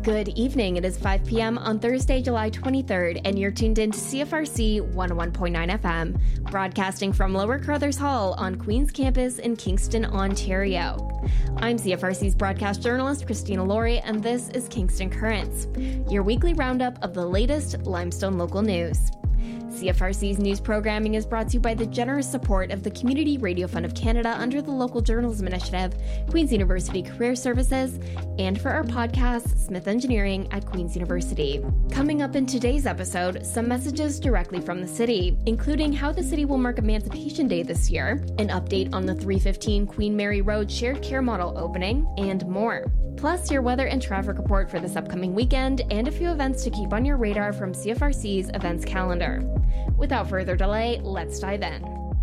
Good evening. It is 5 p.m. on Thursday, July 23rd, and you're tuned in to CFRC 101.9 FM, broadcasting from Lower Carruthers Hall on Queen's Campus in Kingston, Ontario. I'm CFRC's broadcast journalist, Christina Laurie, and this is Kingston Currents, your weekly roundup of the latest Limestone local news. CFRC's news programming is brought to you by the generous support of the Community Radio Fund of Canada under the Local Journalism Initiative, Queen's University Career Services, and for our podcast, Smith Engineering at Queen's University. Coming up in today's episode, some messages directly from the city, including how the city will mark Emancipation Day this year, an update on the 315 Queen Mary Road shared care model opening, and more. Plus, your weather and traffic report for this upcoming weekend, and a few events to keep on your radar from CFRC's events calendar. Without further delay, let's dive in.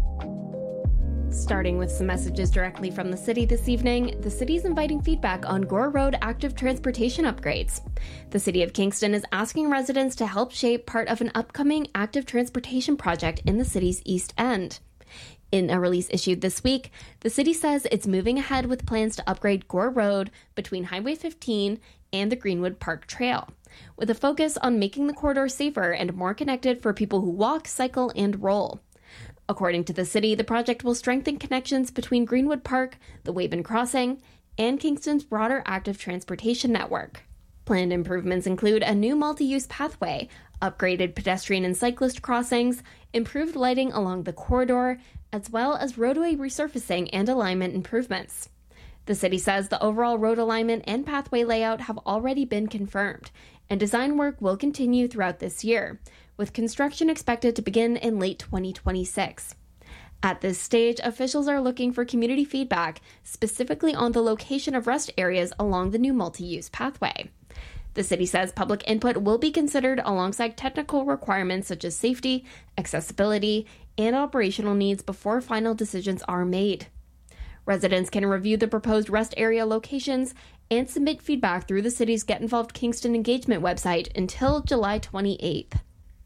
Starting with some messages directly from the city this evening, the city is inviting feedback on Gore Road active transportation upgrades. The City of Kingston is asking residents to help shape part of an upcoming active transportation project in the city's East End. In a release issued this week, the city says it's moving ahead with plans to upgrade Gore Road between Highway 15 and the Greenwood Park Trail, with a focus on making the corridor safer and more connected for people who walk, cycle, and roll. According to the city, the project will strengthen connections between Greenwood Park, the Weyburn Crossing, and Kingston's broader active transportation network. Planned improvements include a new multi-use pathway, upgraded pedestrian and cyclist crossings, improved lighting along the corridor, as well as roadway resurfacing and alignment improvements. The city says the overall road alignment and pathway layout have already been confirmed, and design work will continue throughout this year, with construction expected to begin in late 2026. At this stage, officials are looking for community feedback, specifically on the location of rest areas along the new multi-use pathway. The city says public input will be considered alongside technical requirements such as safety, accessibility, and operational needs before final decisions are made. Residents can review the proposed rest area locations and submit feedback through the city's Get Involved Kingston engagement website until July 28th.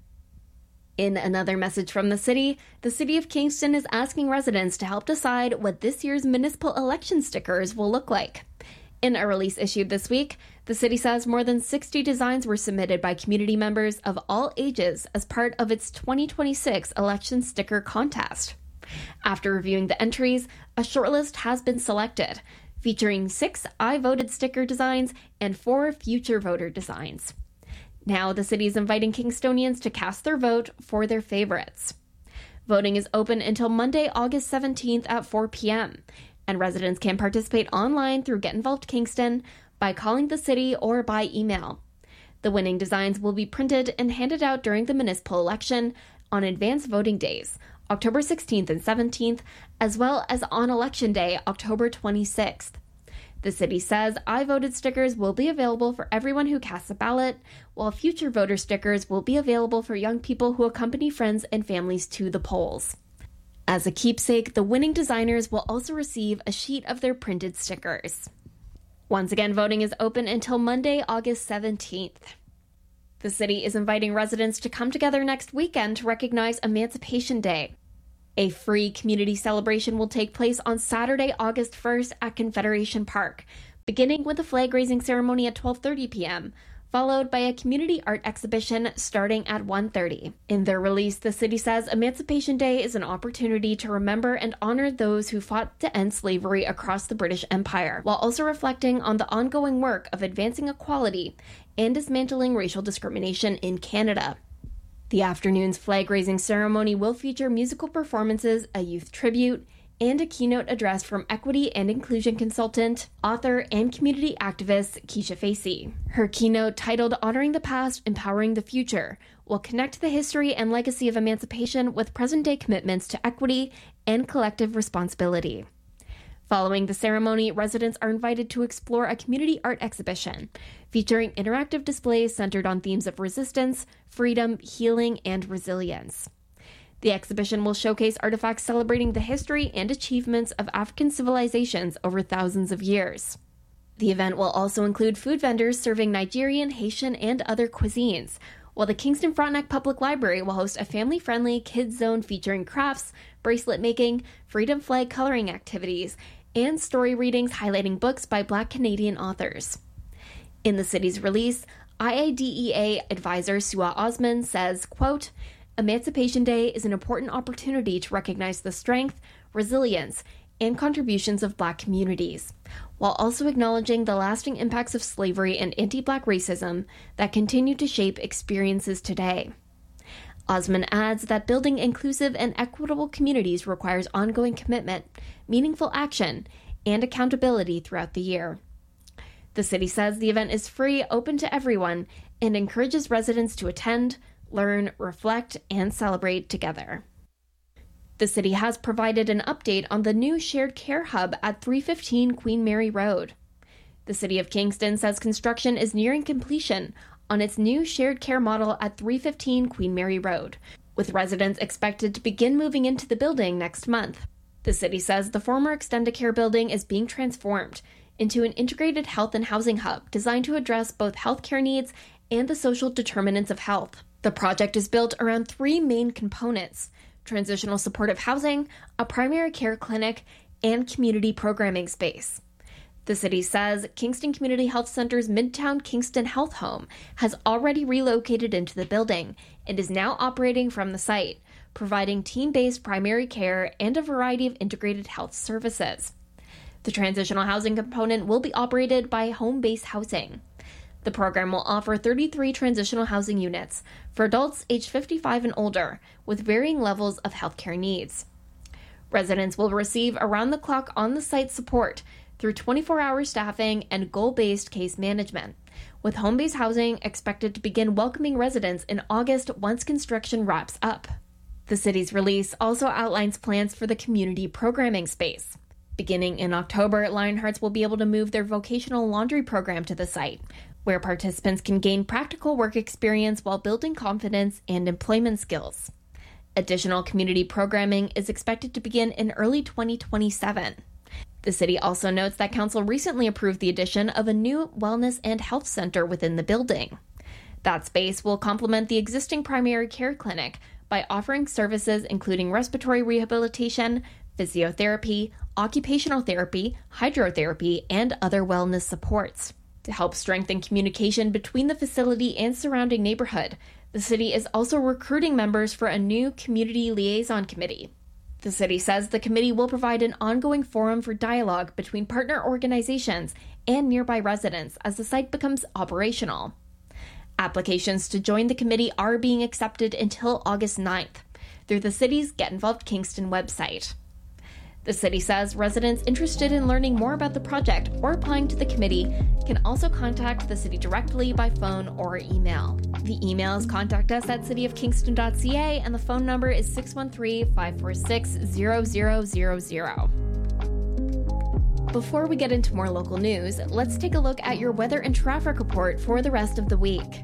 In another message from the City of Kingston is asking residents to help decide what this year's municipal election stickers will look like. In a release issued this week, the city says more than 60 designs were submitted by community members of all ages as part of its 2026 election sticker contest. After reviewing the entries, a shortlist has been selected, featuring 6 I Voted sticker designs and 4 future voter designs. Now, the city is inviting Kingstonians to cast their vote for their favorites. Voting is open until Monday, August 17th at 4 p.m., and residents can participate online through Get Involved Kingston, by calling the city, or by email. The winning designs will be printed and handed out during the municipal election on advance voting days, October 16th and 17th, as well as on Election Day, October 26th. The city says I Voted stickers will be available for everyone who casts a ballot, while future voter stickers will be available for young people who accompany friends and families to the polls. As a keepsake, the winning designers will also receive a sheet of their printed stickers. Once again, voting is open until Monday, August 17th. The city is inviting residents to come together next weekend to recognize Emancipation Day. A free community celebration will take place on Saturday, August 1st at Confederation Park, beginning with a flag-raising ceremony at 12:30 p.m., followed by a community art exhibition starting at 1:30. In their release, the city says Emancipation Day is an opportunity to remember and honor those who fought to end slavery across the British Empire, while also reflecting on the ongoing work of advancing equality and dismantling racial discrimination in Canada. The afternoon's flag-raising ceremony will feature musical performances, a youth tribute, and a keynote address from equity and inclusion consultant, author, and community activist Keisha Facey. Her keynote, titled Honoring the Past, Empowering the Future, will connect the history and legacy of emancipation with present-day commitments to equity and collective responsibility. Following the ceremony, residents are invited to explore a community art exhibition featuring interactive displays centered on themes of resistance, freedom, healing, and resilience. The exhibition will showcase artifacts celebrating the history and achievements of African civilizations over thousands of years. The event will also include food vendors serving Nigerian, Haitian, and other cuisines, while the Kingston Frontenac Public Library will host a family-friendly kids zone featuring crafts, bracelet making, freedom flag coloring activities, and story readings highlighting books by Black Canadian authors. In the city's release, IIDEA advisor Suha Osman says, quote, "Emancipation Day is an important opportunity to recognize the strength, resilience, and contributions of Black communities, while also acknowledging the lasting impacts of slavery and anti-Black racism that continue to shape experiences today." Osman adds that building inclusive and equitable communities requires ongoing commitment, meaningful action, and accountability throughout the year. The city says the event is free, open to everyone, and encourages residents to attend, learn, reflect, and celebrate together. The city has provided an update on the new shared care hub at 315 Queen Mary Road. The city of Kingston says construction is nearing completion on its new shared care model at 315 Queen Mary Road, with residents expected to begin moving into the building next month. The city says the former Extendicare building is being transformed into an integrated health and housing hub designed to address both healthcare needs and the social determinants of health. The project is built around three main components: transitional supportive housing, a primary care clinic, and community programming space. The city says Kingston Community Health Center's Midtown Kingston Health Home has already relocated into the building and is now operating from the site, providing team-based primary care and a variety of integrated health services. The transitional housing component will be operated by Home Base Housing. The program will offer 33 transitional housing units for adults aged 55 and older with varying levels of healthcare needs. Residents will receive around-the-clock on-the-site support through 24-hour staffing and goal-based case management, with Home-Based Housing expected to begin welcoming residents in August once construction wraps up. The city's release also outlines plans for the community programming space. Beginning in October, Lionhearts will be able to move their vocational laundry program to the site, where participants can gain practical work experience while building confidence and employment skills. Additional community programming is expected to begin in early 2027. The city also notes that council recently approved the addition of a new wellness and health center within the building. That space will complement the existing primary care clinic by offering services including respiratory rehabilitation, physiotherapy, occupational therapy, hydrotherapy, and other wellness supports. To help strengthen communication between the facility and surrounding neighborhood, the city is also recruiting members for a new community liaison committee. The city says the committee will provide an ongoing forum for dialogue between partner organizations and nearby residents as the site becomes operational. Applications to join the committee are being accepted until August 9th through the city's Get Involved Kingston website. The city says residents interested in learning more about the project or applying to the committee can also contact the city directly by phone or email. The email is contactus@cityofkingston.ca and the phone number is 613-546-0000. Before we get into more local news, let's take a look at your weather and traffic report for the rest of the week.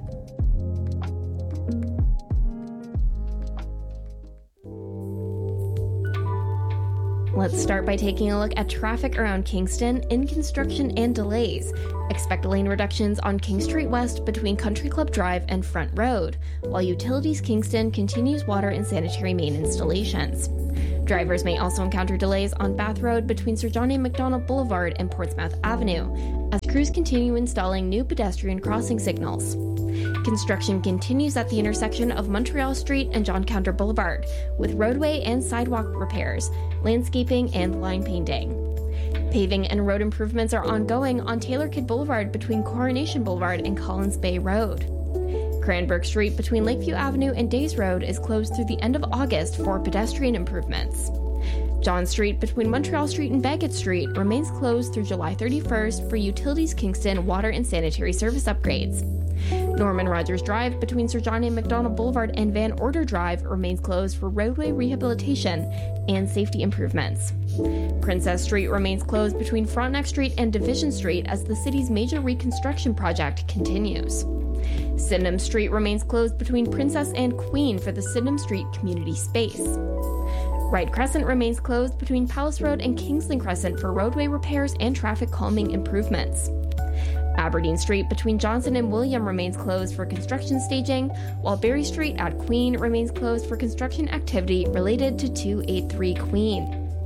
Let's start by taking a look at traffic around Kingston in construction and delays. Expect lane reductions on King Street West between Country Club Drive and Front Road, while Utilities Kingston continues water and sanitary main installations. Drivers may also encounter delays on Bath Road between Sir John A. Macdonald Boulevard and Portsmouth Avenue, as crews continue installing new pedestrian crossing signals. Construction continues at the intersection of Montreal Street and John Counter Boulevard, with roadway and sidewalk repairs, landscaping, and line painting. Paving and road improvements are ongoing on Taylor Kidd Boulevard between Coronation Boulevard and Collins Bay Road. Cranbrook Street between Lakeview Avenue and Days Road is closed through the end of August for pedestrian improvements. John Street between Montreal Street and Bagot Street remains closed through July 31st for Utilities Kingston water and sanitary service upgrades. Norman Rogers Drive between Sir John A. Macdonald Boulevard and Van Order Drive remains closed for roadway rehabilitation and safety improvements. Princess Street remains closed between Frontenac Street and Division Street as the city's major reconstruction project continues. Sydenham Street remains closed between Princess and Queen for the Sydenham Street community space. Wright Crescent remains closed between Palace Road and Kingsland Crescent for roadway repairs and traffic calming improvements. Aberdeen Street between Johnson and William remains closed for construction staging, while Berry Street at Queen remains closed for construction activity related to 283 Queen.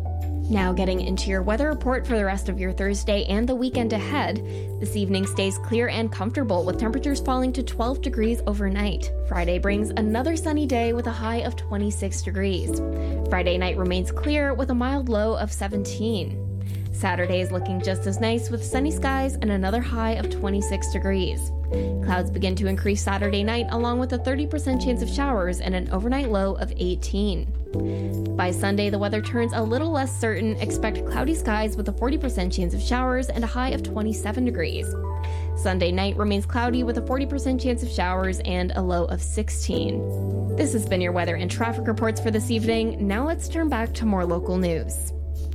Now getting into your weather report for the rest of your Thursday and the weekend ahead. This evening stays clear and comfortable with temperatures falling to 12 degrees overnight. Friday brings another sunny day with a high of 26 degrees. Friday night remains clear with a mild low of 17. Saturday is looking just as nice with sunny skies and another high of 26 degrees. Clouds begin to increase Saturday night along with a 30% chance of showers and an overnight low of 18. By Sunday, the weather turns a little less certain. Expect cloudy skies with a 40% chance of showers and a high of 27 degrees. Sunday night remains cloudy with a 40% chance of showers and a low of 16. This has been your weather and traffic reports for this evening. Now let's turn back to more local news.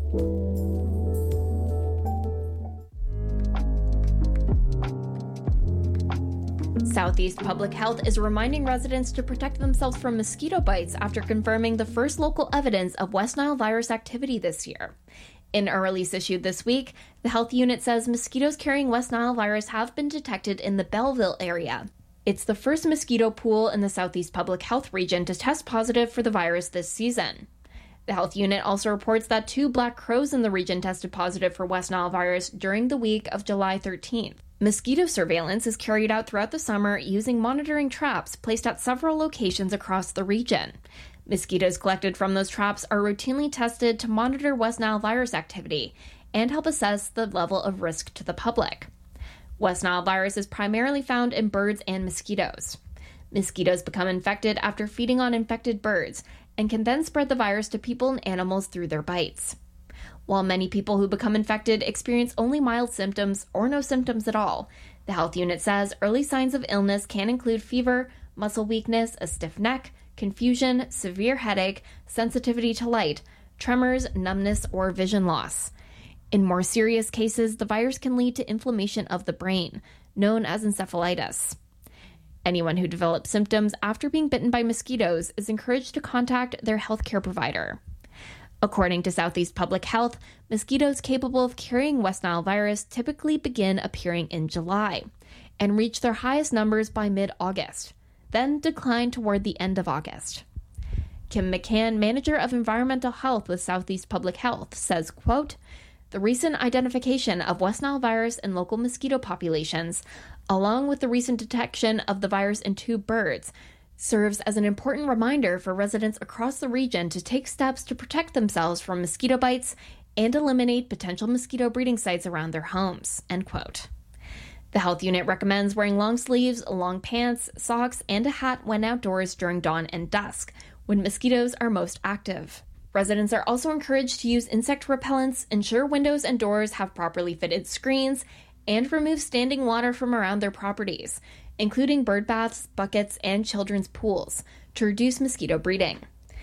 Southeast Public Health is reminding residents to protect themselves from mosquito bites after confirming the first local evidence of West Nile virus activity this year. In a release issued this week, the health unit says mosquitoes carrying West Nile virus have been detected in the Belleville area. It's the first mosquito pool in the Southeast Public Health region to test positive for the virus this season. The health unit also reports that 2 black crows in the region tested positive for West Nile virus during the week of July 13th. Mosquito surveillance is carried out throughout the summer using monitoring traps placed at several locations across the region. Mosquitoes collected from those traps are routinely tested to monitor West Nile virus activity and help assess the level of risk to the public. West Nile virus is primarily found in birds and mosquitoes. Mosquitoes become infected after feeding on infected birds and can then spread the virus to people and animals through their bites. While many people who become infected experience only mild symptoms or no symptoms at all, the health unit says early signs of illness can include fever, muscle weakness, a stiff neck, confusion, severe headache, sensitivity to light, tremors, numbness, or vision loss. In more serious cases, the virus can lead to inflammation of the brain, known as encephalitis. Anyone who develops symptoms after being bitten by mosquitoes is encouraged to contact their healthcare provider. According to Southeast Public Health, mosquitoes capable of carrying West Nile virus typically begin appearing in July and reach their highest numbers by mid-August, then decline toward the end of August. Kim McCann, manager of environmental health with Southeast Public Health, says, quote, "The recent identification of West Nile virus in local mosquito populations, along with the recent detection of the virus in 2 birds, serves as an important reminder for residents across the region to take steps to protect themselves from mosquito bites and eliminate potential mosquito breeding sites around their homes," end quote. The health unit recommends wearing long sleeves, long pants, socks, and a hat when outdoors during dawn and dusk, when mosquitoes are most active. Residents are also encouraged to use insect repellents, ensure windows and doors have properly fitted screens, and remove standing water from around their properties, including bird baths, buckets, and children's pools, to reduce mosquito breeding.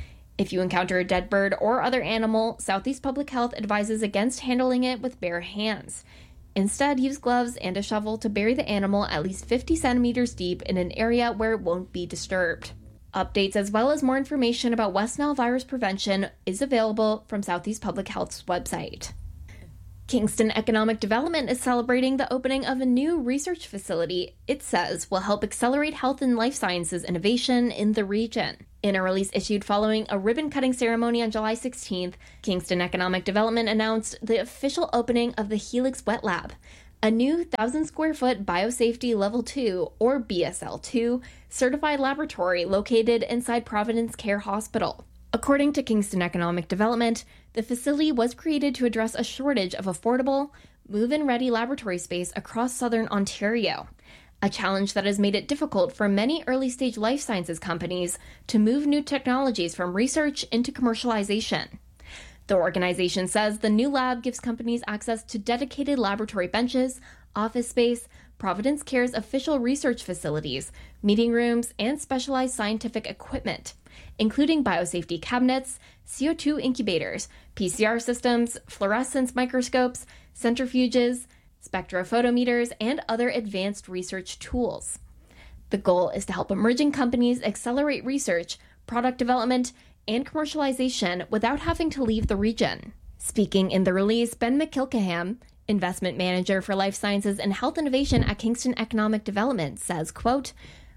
If you encounter a dead bird or other animal, Southeast Public Health advises against handling it with bare hands. Instead, use gloves and a shovel to bury the animal at least 50 centimeters deep in an area where it won't be disturbed. Updates as well as more information about West Nile virus prevention is available from Southeast Public Health's website. Kingston Economic Development is celebrating the opening of a new research facility it says will help accelerate health and life sciences innovation in the region. In a release issued following a ribbon-cutting ceremony on July 16th, Kingston Economic Development announced the official opening of the Helix Wet Lab, a new 1,000-square-foot Biosafety Level 2, or BSL-2, certified laboratory located inside Providence Care Hospital. According to Kingston Economic Development, the facility was created to address a shortage of affordable, move-in-ready laboratory space across southern Ontario, a challenge that has made it difficult for many early-stage life sciences companies to move new technologies from research into commercialization. The organization says the new lab gives companies access to dedicated laboratory benches, office space, Providence Care's official research facilities, meeting rooms, and specialized scientific equipment, including biosafety cabinets, CO2 incubators, PCR systems, fluorescence microscopes, centrifuges, spectrophotometers, and other advanced research tools. The goal is to help emerging companies accelerate research, product development, and commercialization without having to leave the region. Speaking in the release, Ben McKilcaham, investment manager for life sciences and health innovation at Kingston Economic Development, says, quote,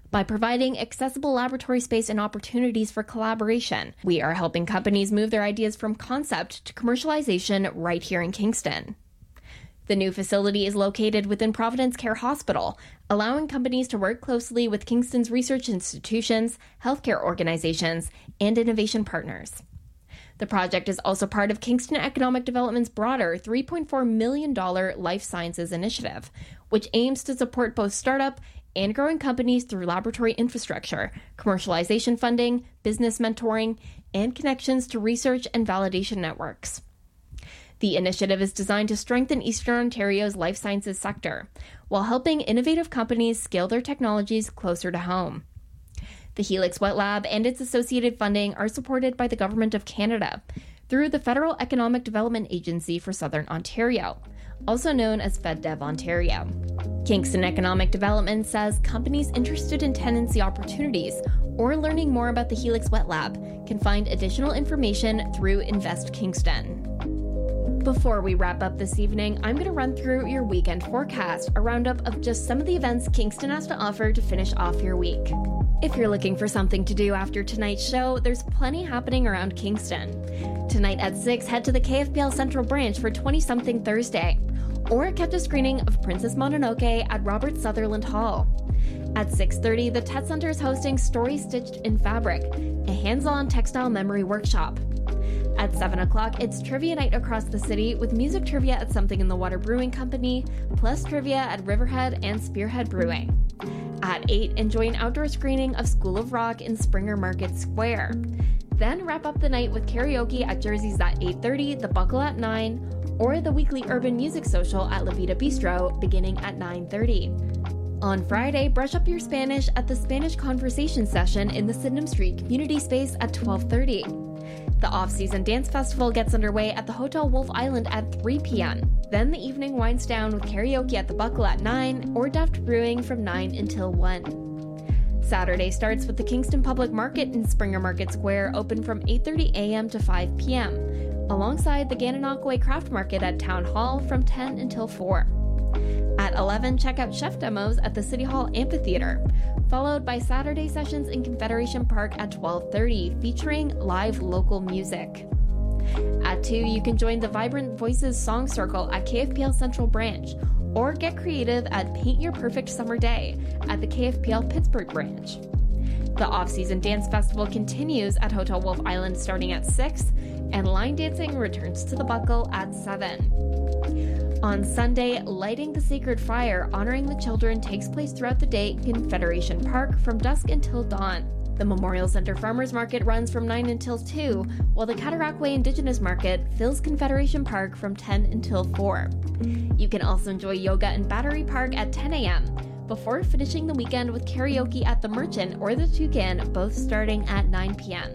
By providing accessible laboratory space and opportunities for collaboration, we are helping companies move their ideas from concept to commercialization right here in Kingston. The new facility is located within Providence Care Hospital, allowing companies to work closely with Kingston's research institutions, healthcare organizations, and innovation partners. The project is also part of Kingston Economic Development's broader $3.4 million Life Sciences Initiative, which aims to support both startup and growing companies through laboratory infrastructure, commercialization funding, business mentoring, and connections to research and validation networks. The initiative is designed to strengthen Eastern Ontario's life sciences sector, while helping innovative companies scale their technologies closer to home. The Helix Wet Lab and its associated funding are supported by the Government of Canada through the Federal Economic Development Agency for Southern Ontario, also known as FedDev Ontario. Kingston Economic Development says companies interested in tenancy opportunities or learning more about the Helix Wet Lab can find additional information through Invest Kingston. Before we wrap up this evening, I'm going to run through your weekend forecast, a roundup of just some of the events Kingston has to offer to finish off your week. If you're looking for something to do after tonight's show, there's plenty happening around Kingston. Tonight at 6, head to the KFPL Central Branch for 20-something Thursday, or catch a screening of Princess Mononoke at Robert Sutherland Hall. At 6:30, the TED Center is hosting Stories Stitched in Fabric, a hands-on textile memory workshop. At 7 o'clock, it's trivia night across the city with music trivia at Something in the Water Brewing Company, plus trivia at Riverhead and Spearhead Brewing. At 8, enjoy an outdoor screening of School of Rock in Springer Market Square. Then wrap up the night with karaoke at Jersey's at 8:30, The Buckle at 9, or the weekly urban music social at La Vida Bistro beginning at 9:30. On Friday, brush up your Spanish at the Spanish Conversation Session in the Sydenham Street Community Space at 12:30. The off-season dance festival gets underway at the Hotel Wolf Island at 3 p.m. Then the evening winds down with karaoke at the Buckle at 9 or Daft Brewing from 9 until 1. Saturday starts with the Kingston Public Market in Springer Market Square, open from 8:30 a.m. to 5 p.m., alongside the Gananoque Craft Market at Town Hall from 10 until 4. At 11, check out chef demos at the City Hall Amphitheater, followed by Saturday sessions in Confederation Park at 12:30, featuring live local music. At 2, you can join the Vibrant Voices Song Circle at KFPL Central Branch, or get creative at Paint Your Perfect Summer Day at the KFPL Pittsburgh Branch. The off-season dance festival continues at Hotel Wolf Island starting at 6, and line dancing returns to the Buckle at 7. On Sunday, Lighting the Sacred Fire, Honoring the Children takes place throughout the day in Confederation Park from dusk until dawn. The Memorial Center Farmers Market runs from 9 until 2, while the Cataraqui Indigenous Market fills Confederation Park from 10 until 4. You can also enjoy yoga in Battery Park at 10 a.m., before finishing the weekend with karaoke at the Merchant or the Toucan, both starting at 9 p.m.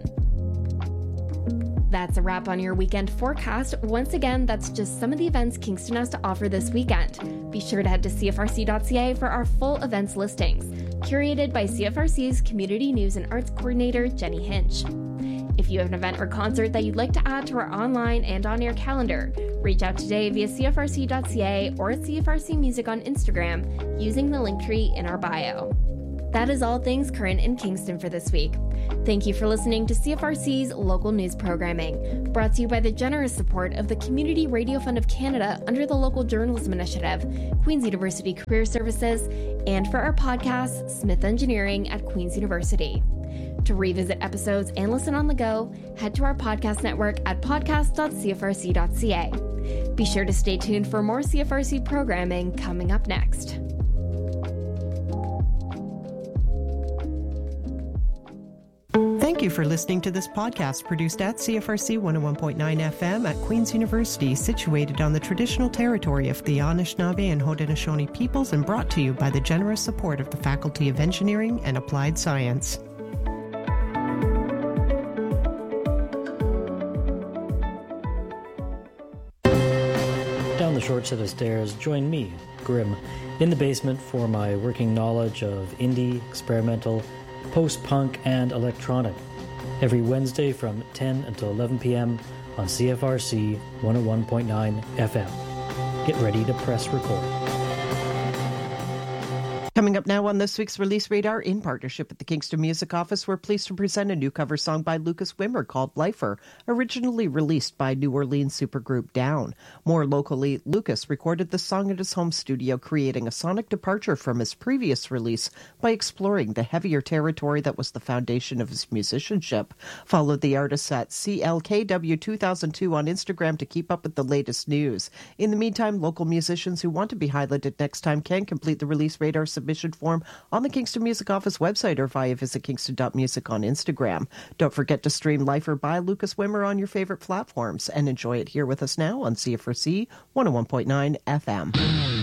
That's a wrap on your weekend forecast. Once again, that's just some of the events Kingston has to offer this weekend. Be sure to head to cfrc.ca for our full events listings, curated by CFRC's Community News and Arts Coordinator, Jenny Hinch. If you have an event or concert that you'd like to add to our online and on-air calendar, reach out today via cfrc.ca or at CFRC Music on Instagram using the linktree in our bio. That is all things current in Kingston for this week. Thank you for listening to CFRC's local news programming, brought to you by the generous support of the Community Radio Fund of Canada under the Local Journalism Initiative, Queen's University Career Services, and for our podcast, Smith Engineering at Queen's University. To revisit episodes and listen on the go, head to our podcast network at podcast.cfrc.ca. Be sure to stay tuned for more CFRC programming coming up next. Thank you for listening to this podcast produced at CFRC 101.9 FM at Queen's University, situated on the traditional territory of the Anishinaabe and Haudenosaunee peoples and brought to you by the generous support of the Faculty of Engineering and Applied Science. Down the short set of stairs, join me, Grim, in the basement for my working knowledge of indie, experimental, post-punk, and electronic, every Wednesday from 10 until 11 p.m. on CFRC 101.9 FM. Get ready to press record. Coming up now on this week's Release Radar, in partnership with the Kingston Music Office, we're pleased to present a new cover song by Lucas Wimmer called Lifer, originally released by New Orleans supergroup Down. More locally, Lucas recorded the song at his home studio, creating a sonic departure from his previous release by exploring the heavier territory that was the foundation of his musicianship. Follow the artist at CLKW2002 on Instagram to keep up with the latest news. In the meantime, local musicians who want to be highlighted next time can complete the Release Radar submission form on the Kingston Music Office website or via visit kingston.music on Instagram. Don't forget to stream Lifer by Lucas Wimmer on your favorite platforms and enjoy it here with us now on CFRC 101.9 FM.